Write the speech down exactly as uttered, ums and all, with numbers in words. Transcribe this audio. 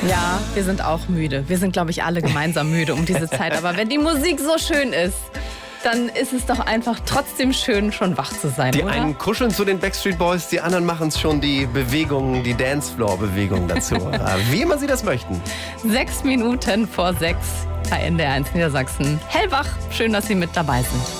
Ja, wir sind auch müde. Wir sind, glaube ich, alle gemeinsam müde um diese Zeit. Aber wenn die Musik so schön ist, dann ist es doch einfach trotzdem schön, schon wach zu sein, Die oder? einen kuscheln zu den Backstreet Boys, die anderen machen es schon die Bewegung, die Dancefloor-Bewegung dazu. Wie immer sie das möchten. Sechs Minuten vor sechs bei N D R eins Niedersachsen. Hellwach, schön, dass Sie mit dabei sind.